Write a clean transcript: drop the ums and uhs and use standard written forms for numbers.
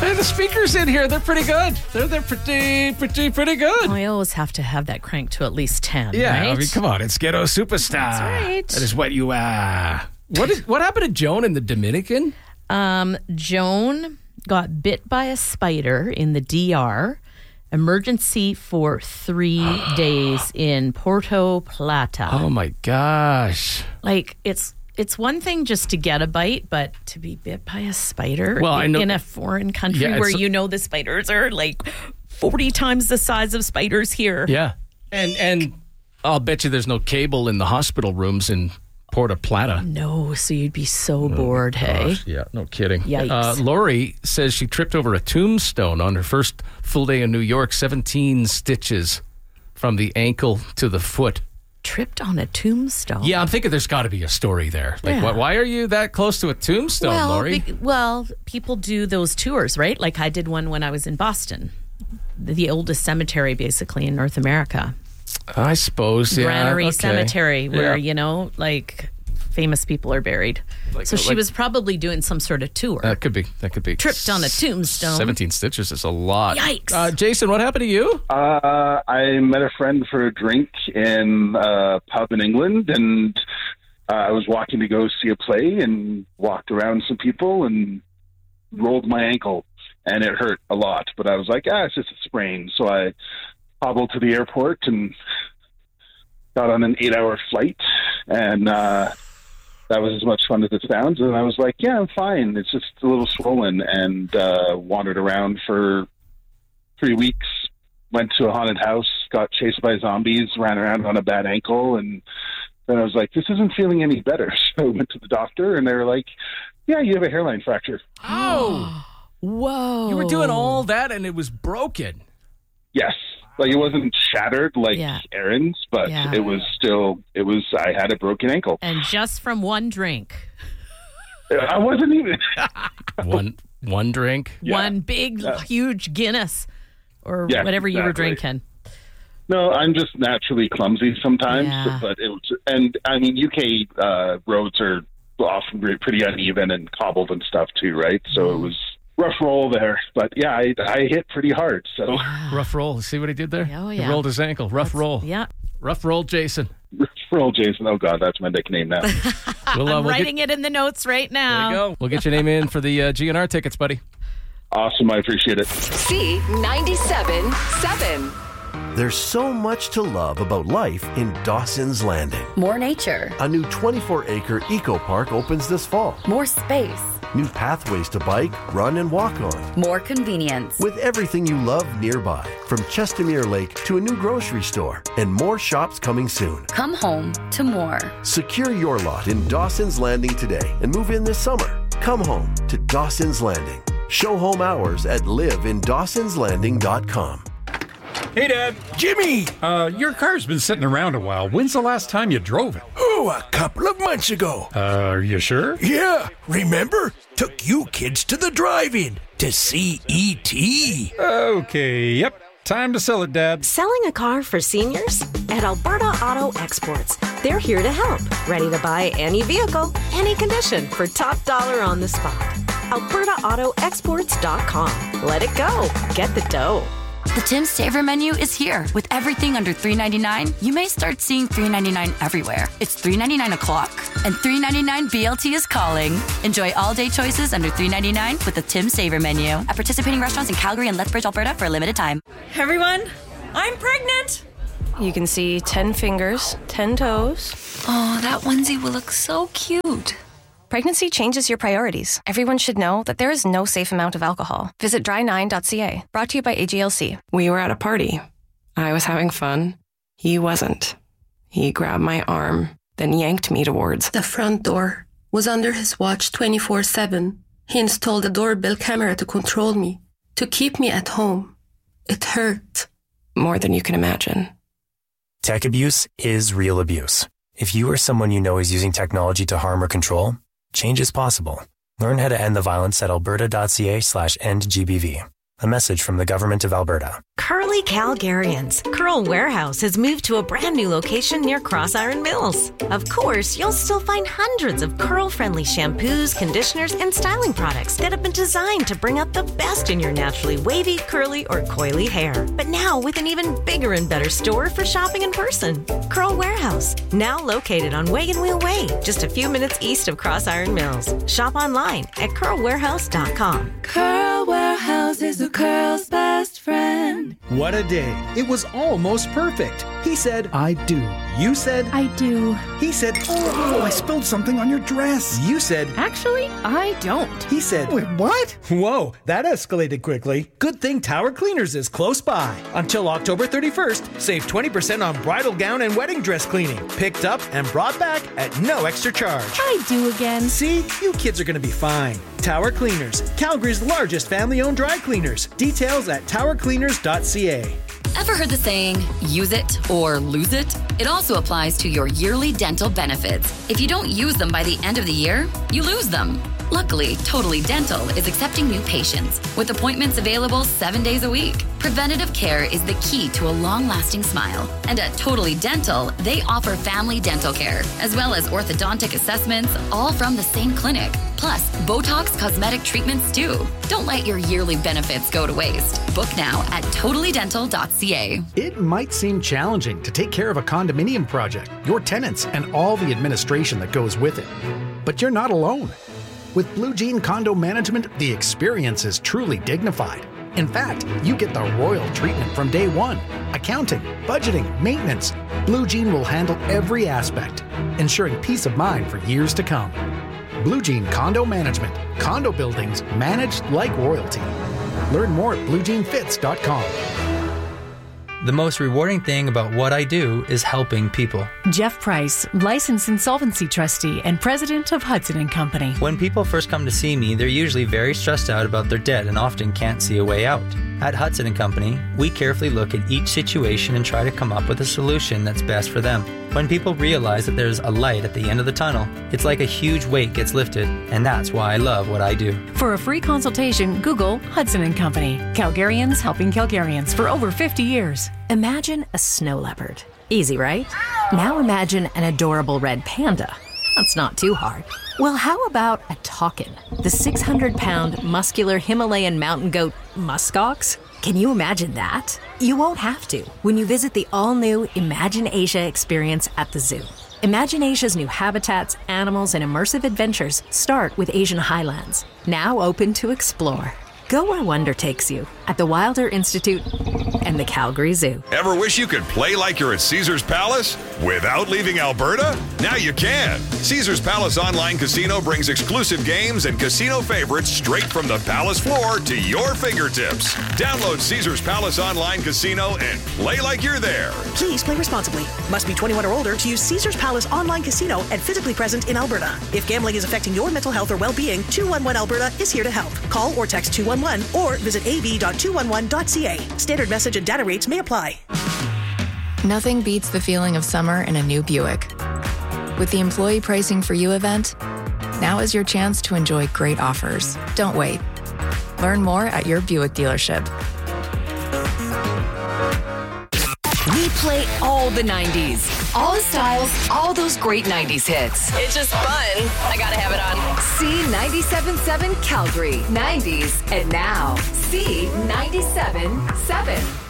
Hey, the speakers in here, they're pretty good. They're pretty good. I always have to have that crank to at least 10, Yeah, right? I mean, come on, it's Ghetto Superstar. That's right. That is what you are. What happened to Joan in the Dominican? Joan got bit by a spider in the DR. Emergency for 3 days in Puerto Plata. Oh my gosh. Like, it's one thing just to get a bite, but to be bit by a spider in a foreign country where the spiders are like 40 times the size of spiders here. Yeah. And I'll bet you there's no cable in the hospital rooms in Puerto Plata. No, so you'd be so bored, hey? Yeah, no kidding. Yikes. Lori says she tripped over a tombstone on her first full day in New York, 17 stitches from the ankle to the foot. Tripped on a tombstone? Yeah, I'm thinking there's got to be a story there. Like, Yeah. why are you that close to a tombstone, Lori? Well, people do those tours, right? Like I did one when I was in Boston, the oldest cemetery basically in North America. I suppose, yeah. Granary okay. Cemetery, where, like famous people are buried. So she was probably doing some sort of tour. That could be. Tripped on a tombstone. 17 stitches is a lot. Yikes. Jason, what happened to you? I met a friend for a drink in a pub in England, and I was walking to go see a play and walked around some people and rolled my ankle, and it hurt a lot. But I was like, it's just a sprain. So I hobbled to the airport and got on an 8-hour flight, and that was as much fun as it sounds. And I was like, yeah, I'm fine. It's just a little swollen, and wandered around for 3 weeks, went to a haunted house, got chased by zombies, ran around on a bad ankle, and then I was like, this isn't feeling any better. So I went to the doctor, and they were like, yeah, you have a hairline fracture. Oh. Whoa. You were doing all that, and it was broken. Yes. Like, it wasn't shattered like Aaron's, but it was I had a broken ankle. And just from one drink. I wasn't even. One drink? Yeah. One big, huge Guinness or whatever you were drinking. No, I'm just naturally clumsy sometimes, but it was, and I mean, UK roads are often pretty uneven and cobbled and stuff too, right? So it was rough roll there, but yeah, I hit pretty hard. So rough roll. See what he did there? Oh, yeah. He rolled his ankle. Rough roll. Yeah. Rough roll, Jason. Rough roll, Jason. Oh God, that's my nickname now. I'm writing it in the notes right now. There you go. We'll get your name in for the GNR tickets, buddy. Awesome, I appreciate it. C97.7. There's so much to love about life in Dawson's Landing. More nature. A new 24-acre eco park opens this fall. More space. New pathways to bike, run, and walk on. More convenience. With everything you love nearby, from Chestermere Lake to a new grocery store, and more shops coming soon. Come home to more. Secure your lot in Dawson's Landing today and move in this summer. Come home to Dawson's Landing. Show home hours at liveindawsonslanding.com. Hey, Dad. Jimmy! Your car's been sitting around a while. When's the last time you drove it? Oh, a couple of months ago. Are you sure? Yeah. Remember? Took you kids to the drive-in to see E.T. Okay, yep. Time to sell it, Dad. Selling a car for seniors? At Alberta Auto Exports. They're here to help. Ready to buy any vehicle, any condition for top dollar on the spot. AlbertaAutoExports.com. Let it go. Get the dough. The Tim Saver menu is here. With everything under $3.99, you may start seeing $3.99 everywhere. It's $3.99 o'clock, and $3.99 BLT is calling. Enjoy all-day choices under $3.99 with the Tim Saver menu at participating restaurants in Calgary and Lethbridge, Alberta for a limited time. Everyone, I'm pregnant. You can see 10 fingers, 10 toes. Oh, that onesie will look so cute. Pregnancy changes your priorities. Everyone should know that there is no safe amount of alcohol. Visit dry9.ca. Brought to you by AGLC. We were at a party. I was having fun. He wasn't. He grabbed my arm, then yanked me towards the front door. Was under his watch 24/7. He installed a doorbell camera to control me, to keep me at home. It hurt. More than you can imagine. Tech abuse is real abuse. If you or someone you know is using technology to harm or control, change is possible. Learn how to end the violence at alberta.ca/endgbv. A message from the Government of Alberta. Curly Calgarians. Curl Warehouse has moved to a brand new location near Cross Iron Mills. Of course, you'll still find hundreds of curl-friendly shampoos, conditioners, and styling products that have been designed to bring out the best in your naturally wavy, curly, or coily hair. But now with an even bigger and better store for shopping in person. Curl Warehouse, now located on Wagon Wheel Way, just a few minutes east of Cross Iron Mills. Shop online at curlwarehouse.com. Curl Warehouse is a curl's best friend. What a day. It was almost perfect. He said, I do. You said, I do. He said, oh, I spilled something on your dress. You said, actually, I don't. He said, wait, what? Whoa, that escalated quickly. Good thing Tower Cleaners is close by. Until October 31st, save 20% on bridal gown and wedding dress cleaning. Picked up and brought back at no extra charge. I do again. See, you kids are going to be fine. Tower Cleaners, Calgary's largest family-owned dry cleaners. Details at towercleaners.ca. Ever heard the saying, use it or lose it? It also applies to your yearly dental benefits. If you don't use them by the end of the year, you lose them. Luckily, Totally Dental is accepting new patients with appointments available 7 days a week. Preventative care is the key to a long-lasting smile. And at Totally Dental, they offer family dental care, as well as orthodontic assessments, all from the same clinic. Plus, Botox cosmetic treatments too. Don't let your yearly benefits go to waste. Book now at totallydental.ca. It might seem challenging to take care of a condominium project, your tenants, and all the administration that goes with it. But you're not alone. With Blue Jean Condo Management, the experience is truly dignified. In fact, you get the royal treatment from day one. Accounting, budgeting, maintenance. Blue Jean will handle every aspect, ensuring peace of mind for years to come. Blue Jean Condo Management. Condo buildings managed like royalty. Learn more at bluejeanfits.com. The most rewarding thing about what I do is helping people. Jeff Price, licensed insolvency trustee and president of Hudson & Company. When people first come to see me, they're usually very stressed out about their debt and often can't see a way out. At Hudson & Company, we carefully look at each situation and try to come up with a solution that's best for them. When people realize that there's a light at the end of the tunnel, it's like a huge weight gets lifted, and that's why I love what I do. For a free consultation, Google Hudson & Company. Calgarians helping Calgarians for over 50 years. Imagine a snow leopard. Easy, right? Now imagine an adorable red panda. That's not too hard. Well, how about a takin, the 600-pound muscular Himalayan mountain goat muskox? Can you imagine that? You won't have to when you visit the all-new Imagine Asia experience at the zoo. Imagine Asia's new habitats, animals, and immersive adventures start with Asian Highlands, now open to explore. Go where wonder takes you at the Wilder Institute and the Calgary Zoo. Ever wish you could play like you're at Caesars Palace without leaving Alberta? Now you can. Caesars Palace Online Casino brings exclusive games and casino favorites straight from the Palace floor to your fingertips. Download Caesars Palace Online Casino and play like you're there. Please play responsibly. Must be 21 or older to use Caesars Palace Online Casino and physically present in Alberta. If gambling is affecting your mental health or well-being, 211 Alberta is here to help. Call or text 211 or visit av.211.ca. Standard message and data rates may apply. Nothing beats the feeling of summer in a new Buick. With the Employee Pricing for You event, now is your chance to enjoy great offers. Don't wait. Learn more at your Buick dealership. We play all the 90s, all the styles, all those great 90s hits. It's just fun. I gotta have it on. C97.7 Calgary, 90s, and now C97.7.